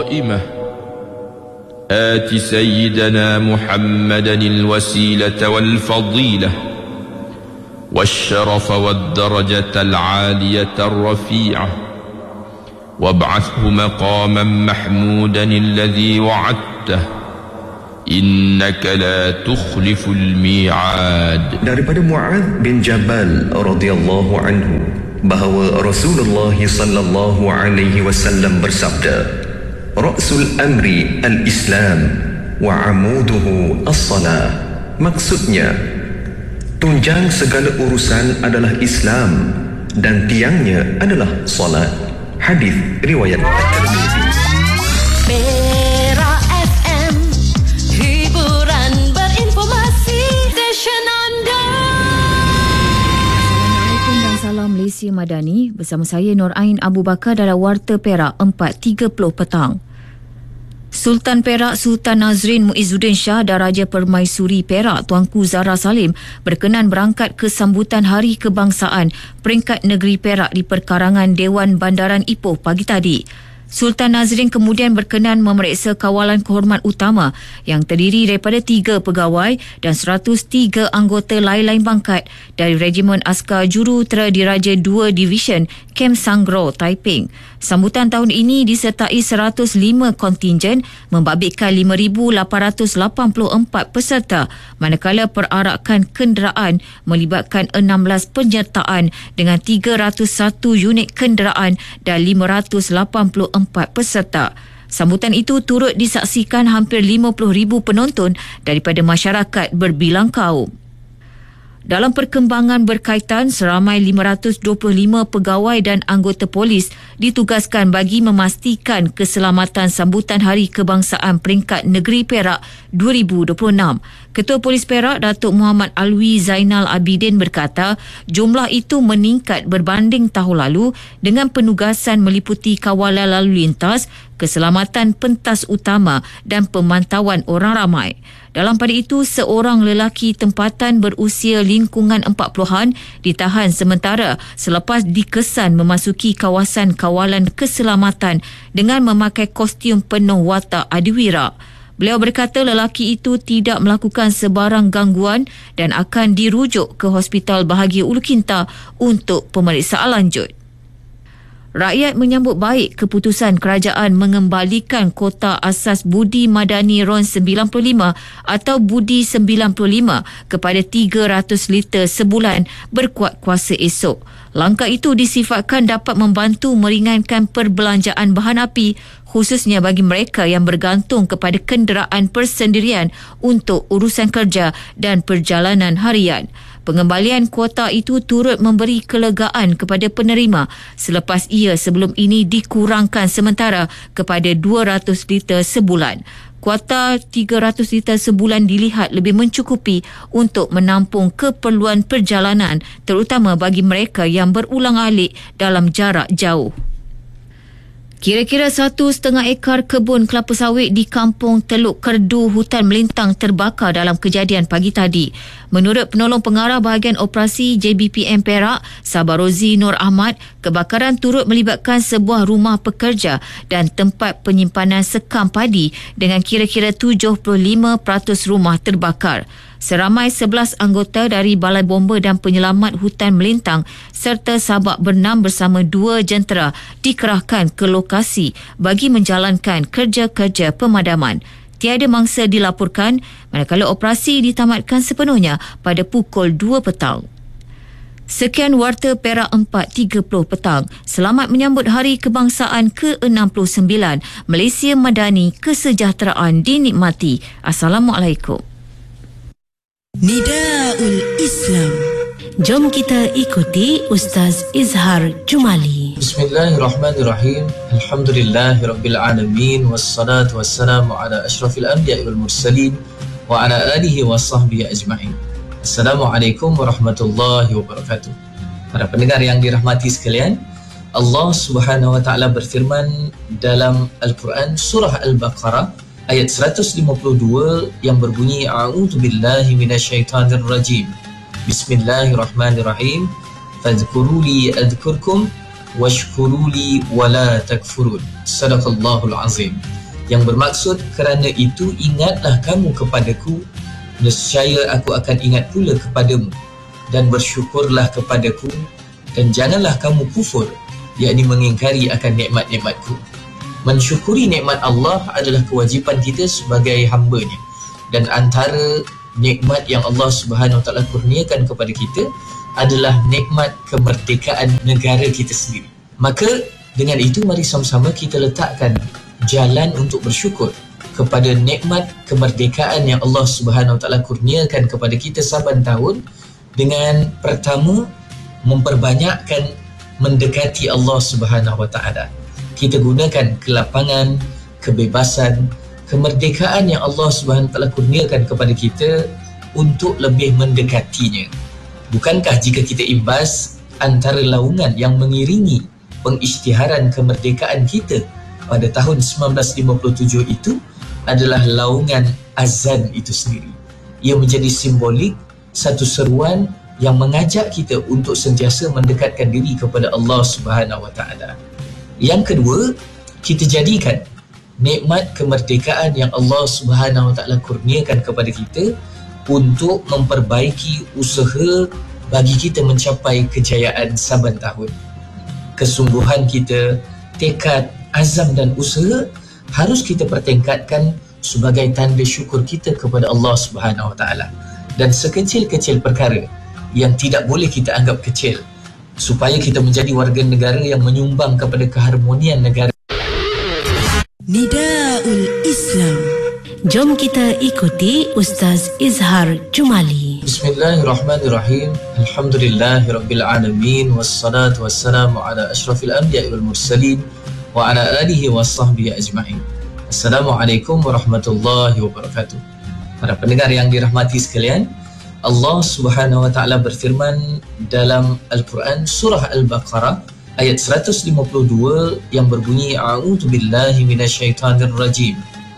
قائمة آت سيدنا محمدا الوسيلة والفضيلة والشرف والدرجة العالية الرفيعة وابعثه مقاما محمودا الذي وعدته إنك لا تخلف الميعاد. Daripada Mu'adz bin Jabal radhiyallahu anhu bahawa Rasulullah sallallahu alaihi wasallam bersabda, Ra'sul amri al-Islam wa amuduhu as-salah. Maksudnya, tunjang segala urusan adalah Islam dan tiangnya adalah salat. Hadis riwayat At-Tirmizi. Perak FM, hiburan berinformasi stesen anda. Assalamualaikum dan salam Malaysia Madani. Bersama saya Nur Ain Abu Bakar dalam Warta Perak 4.30 petang. Sultan Perak Sultan Nazrin Muizzuddin Shah dan Raja Permaisuri Perak Tuanku Zahra Salim berkenan berangkat ke sambutan Hari Kebangsaan peringkat negeri Perak di perkarangan Dewan Bandaran Ipoh pagi tadi. Sultan Nazrin kemudian berkenan memeriksa kawalan kehormat utama yang terdiri daripada 3 pegawai dan 103 anggota lain-lain pangkat dari Regimen Askar Jurutera Diraja 2 Division Kem Sangro, Taiping. Sambutan tahun ini disertai 105 kontingen membabitkan 5,884 peserta, manakala perarakan kenderaan melibatkan 16 penyertaan dengan 301 unit kenderaan dan 584 peserta. Sambutan itu turut disaksikan hampir 50,000 penonton daripada masyarakat berbilang kaum. Dalam perkembangan berkaitan, seramai 525 pegawai dan anggota polis ditugaskan bagi memastikan keselamatan sambutan Hari Kebangsaan peringkat negeri Perak 2026. Ketua Polis Perak Datuk Muhammad Alwi Zainal Abidin berkata, jumlah itu meningkat berbanding tahun lalu dengan penugasan meliputi kawalan lalu lintas, keselamatan pentas utama dan pemantauan orang ramai. Dalam pada itu, seorang lelaki tempatan berusia lingkungan 40-an ditahan sementara selepas dikesan memasuki kawasan kawalan keselamatan dengan memakai kostum penuh watak adiwira. Beliau berkata lelaki itu tidak melakukan sebarang gangguan dan akan dirujuk ke Hospital Bahagia Ulu Kinta untuk pemeriksaan lanjut. Rakyat menyambut baik keputusan kerajaan mengembalikan kota asas budi madani RON 95 atau budi 95 kepada 300 liter sebulan berkuat kuasa esok. Langkah itu disifatkan dapat membantu meringankan perbelanjaan bahan api khususnya bagi mereka yang bergantung kepada kenderaan persendirian untuk urusan kerja dan perjalanan harian. Pengembalian kuota itu turut memberi kelegaan kepada penerima selepas ia sebelum ini dikurangkan sementara kepada 200 liter sebulan. Kuota 300 liter sebulan dilihat lebih mencukupi untuk menampung keperluan perjalanan terutama bagi mereka yang berulang-alik dalam jarak jauh. Kira-kira 1,5 ekar kebun kelapa sawit di kampung Teluk Kerdu, Hutan Melintang terbakar dalam kejadian pagi tadi. Menurut penolong pengarah bahagian operasi JBPM Perak, Sabarozi Nur Ahmad, kebakaran turut melibatkan sebuah rumah pekerja dan tempat penyimpanan sekam padi dengan kira-kira 75% rumah terbakar. Seramai 11 anggota dari Balai Bomba dan Penyelamat Hutan Melintang serta sabak bernam bersama 2 jentera dikerahkan ke lokasi bagi menjalankan kerja-kerja pemadaman. Tiada mangsa dilaporkan manakala operasi ditamatkan sepenuhnya pada pukul 2 petang. Sekian Warta Perak 4.30 petang. Selamat menyambut Hari Kebangsaan ke-69. Malaysia Madani, kesejahteraan dinikmati. Assalamualaikum. Nidaul Islam. Jom kita ikuti Ustaz Izhar Jumali. Bismillahirrahmanirrahim. Alhamdulillahirabbil alamin wassalatu wassalamu ala asyrafil anbiya'i wal mursalin wa ala alihi washabbihi ajma'in. Assalamualaikum warahmatullahi wabarakatuh. Para pendengar yang dirahmati sekalian, Allah Subhanahu wa taala berfirman dalam Al-Quran surah Al-Baqarah ayat 152 yang berbunyi a'udzu billahi minasyaitonir rajim. Bismillahirrahmanirrahim. Fadhkuruni adhkurkum washkuruli wala takfurun. Sadaqallahul azim. Yang bermaksud, kerana itu ingatlah kamu kepadaku, nescaya aku akan ingat pula kepadamu, dan bersyukurlah kepadaku, dan janganlah kamu kufur, yakni mengingkari akan nikmat-nikmatku. Mensyukuri nikmat Allah adalah kewajipan kita sebagai hamba-Nya, dan antara nikmat yang Allah Subhanahu Wa Taala kurniakan kepada kita adalah nikmat kemerdekaan negara kita sendiri. Maka dengan itu mari sama-sama kita letakkan jalan untuk bersyukur kepada nikmat kemerdekaan yang Allah Subhanahu Wa Taala kurniakan kepada kita saban tahun, dengan pertama memperbanyakkan mendekati Allah Subhanahu Wa Taala. Kita gunakan kelapangan, kebebasan, kemerdekaan yang Allah Subhanahu Wa Taala kurniakan kepada kita untuk lebih mendekatinya. Bukankah jika kita imbas antara laungan yang mengiringi pengisytiharan kemerdekaan kita pada tahun 1957 itu adalah laungan azan itu sendiri. Ia menjadi simbolik satu seruan yang mengajak kita untuk sentiasa mendekatkan diri kepada Allah Subhanahu Wa Taala. Yang kedua, kita jadikan nikmat kemerdekaan yang Allah Subhanahu Wa Taala kurniakan kepada kita untuk memperbaiki usaha bagi kita mencapai kejayaan saban tahun. Kesungguhan kita, tekad, azam dan usaha harus kita pertingkatkan sebagai tanda syukur kita kepada Allah Subhanahu Wa Taala. Dan sekecil-kecil perkara yang tidak boleh kita anggap kecil, supaya kita menjadi warga negara yang menyumbang kepada keharmonian negara. Nidaul Islam. Jom kita ikuti Ustaz Izhar Jumali. Bismillahirrahmanirrahim. Alhamdulillahirabbil alamin, wassalatu wassalamu ala asyrafil anbiya'i wal mursalin wa ala alihi wasahbihi ajma'in. Assalamualaikum warahmatullahi wabarakatuh. Para pendengar yang dirahmati sekalian, Allah Subhanahu Wa Taala berfirman dalam Al-Quran surah Al-Baqarah ayat 152 yang berbunyi, A'udzu billahi minasyaitonir rajim.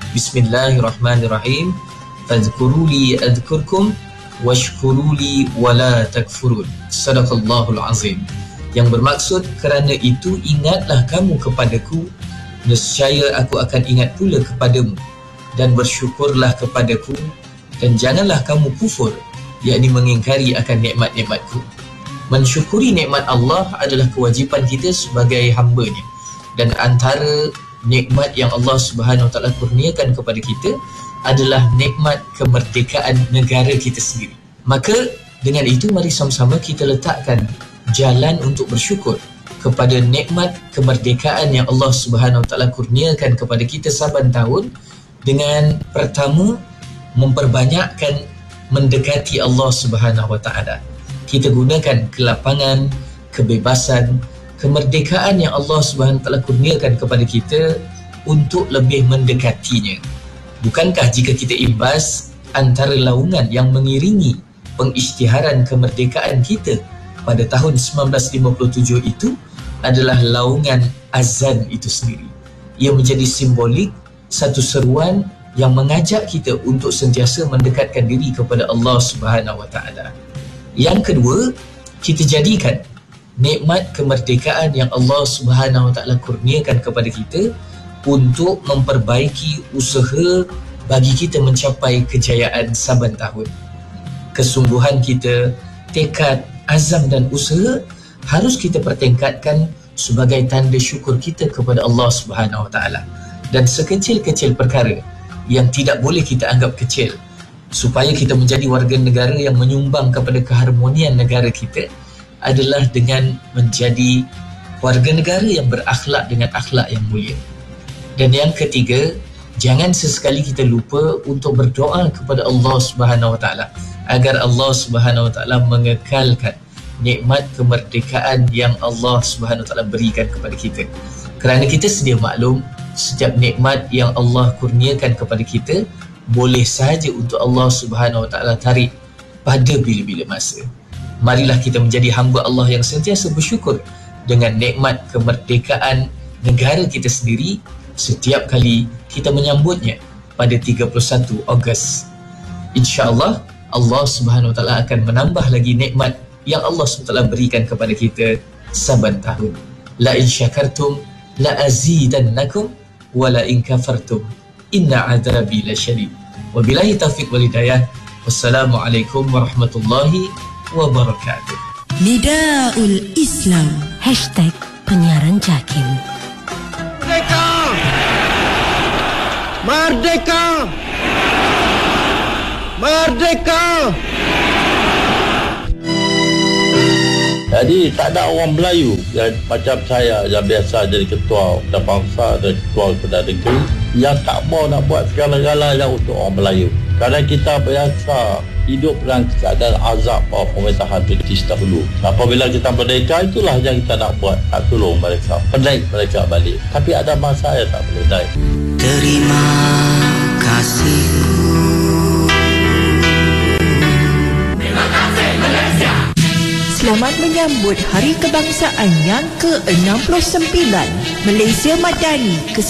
Bismillahirrahmanirrahim. Fadhkuruli adhkurkum washkuruli wala takfurun. Sadaqallahul azim. Yang bermaksud, kerana itu ingatlah kamu kepadaku, nescaya aku akan ingat pula kepadamu, dan bersyukurlah kepadaku, dan janganlah kamu kufur, yakni mengingkari akan nikmat-nikmatku. Mensyukuri nikmat Allah adalah kewajipan kita sebagai hamba-Nya, dan antara nikmat yang Allah Subhanahu Wa Taala kurniakan kepada kita adalah nikmat kemerdekaan negara kita sendiri. Maka dengan itu mari sama-sama kita letakkan jalan untuk bersyukur kepada nikmat kemerdekaan yang Allah Subhanahu Wa Taala kurniakan kepada kita saban tahun, dengan pertama memperbanyakkan mendekati Allah Subhanahu Wa Taala. Kita gunakan kelapangan, kebebasan, kemerdekaan yang Allah Subhanahu Wa Taala kurniakan kepada kita untuk lebih mendekatinya. Bukankah jika kita imbas antara laungan yang mengiringi pengisytiharan kemerdekaan kita pada tahun 1957 itu adalah laungan azan itu sendiri. Ia menjadi simbolik satu seruan yang mengajak kita untuk sentiasa mendekatkan diri kepada Allah Subhanahu Wa Taala. Yang kedua, kita jadikan nikmat kemerdekaan yang Allah Subhanahu Wa Taala kurniakan kepada kita untuk memperbaiki usaha bagi kita mencapai kejayaan saban tahun. Kesungguhan kita, tekad, azam dan usaha harus kita pertingkatkan sebagai tanda syukur kita kepada Allah Subhanahu Wa Taala. Dan sekecil-kecil perkara yang tidak boleh kita anggap kecil, supaya kita menjadi warga negara yang menyumbang kepada keharmonian negara kita, adalah dengan menjadi warga negara yang berakhlak dengan akhlak yang mulia. Dan yang ketiga, jangan sesekali kita lupa untuk berdoa kepada Allah Subhanahu Wa Taala agar Allah Subhanahu Wa Taala mengekalkan nikmat kemerdekaan yang Allah Subhanahu Wa Taala berikan kepada kita. Kerana kita sedia maklum, setiap nikmat yang Allah kurniakan kepada kita boleh sahaja untuk Allah Subhanahu Wa Taala tarik pada bila-bila masa. Marilah kita menjadi hamba Allah yang sentiasa bersyukur dengan nikmat kemerdekaan negara kita sendiri setiap kali kita menyambutnya pada 31 Ogos. InsyaAllah Allah Subhanahu Wa Taala akan menambah lagi nikmat yang Allah SWT berikan kepada kita saban tahun. la in syakartum la azidannakum wa la in kafartum inna adzabi lasyadid. Wabillahi taufiq wal hidayah. Wassalamualaikum warahmatullahi wabarakatuh. Nidaul Islam #penyiaran JAKIM. Merdeka! Merdeka! Merdeka! Jadi tak ada orang Melayu yang macam saya yang biasa jadi ketua dan bangsa dan ketua Perdana Negeri yang tak mau nak buat segala-galanya untuk orang Melayu. Kerana kita biasa hidup dalam keadaan azab pemerintahan British dahulu. Apabila kita merdeka, itulah yang kita nak buat, nak tolong mereka, menaik mereka balik. Tapi ada masa yang tak boleh naik. Terima kasih. Selamat menyambut Hari Kebangsaan yang ke-69 Malaysia Madani ke